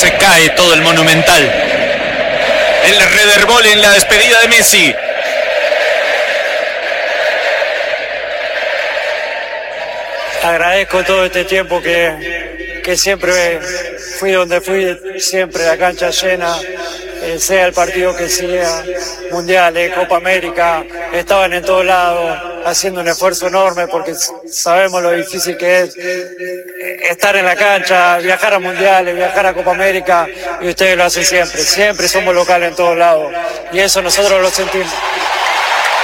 se cae todo el Monumental. El Rederbol en la despedida de Messi. Agradezco todo este tiempo que siempre fui donde fui, siempre la cancha llena, sea el partido que sea, mundiales, Copa América, estaban en todos lados haciendo un esfuerzo enorme porque sabemos lo difícil que es estar en la cancha, viajar a mundiales, viajar a Copa América, y ustedes lo hacen siempre somos locales en todos lados y eso nosotros lo sentimos.